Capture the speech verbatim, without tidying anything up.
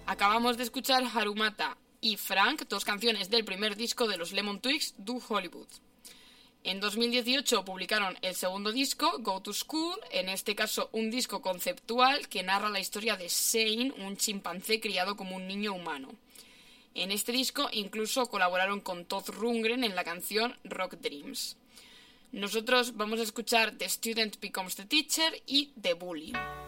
Acabamos de escuchar Harumata y Frank, dos canciones del primer disco de los Lemon Twigs, Do Hollywood. En dos mil dieciocho publicaron el segundo disco, Go to School, en este caso un disco conceptual que narra la historia de Shane, un chimpancé criado como un niño humano. En este disco incluso colaboraron con Todd Rundgren en la canción Rock Dreams. Nosotros vamos a escuchar The Student Becomes the Teacher y The Bully.